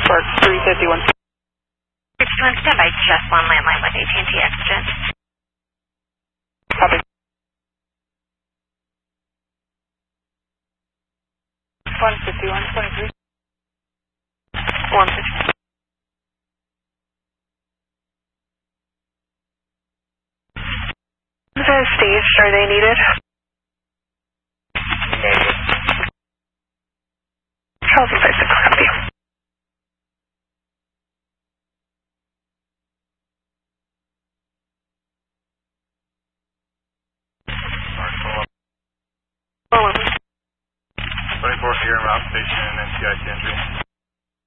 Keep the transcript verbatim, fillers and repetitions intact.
Park three fifty-one. fifty-one, stand by just one landline with A T and T Exigent. Copy. one fifty-one twenty-three. one fifty. Steve, are they needed? Negative. Charles and Basic, copy. twenty-four here, Route Station, and N C I entry.